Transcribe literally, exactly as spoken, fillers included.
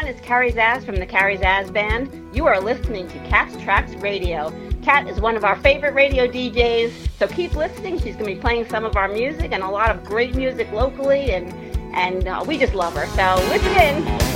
It's Carrie Zaz from the Carrie Zaz Band. You are listening to Cat's Tracks Radio. Cat is one of our favorite radio D Js, so keep listening. She's going to be playing some of our music and a lot of great music locally, and, and uh, we just love her. So listen in.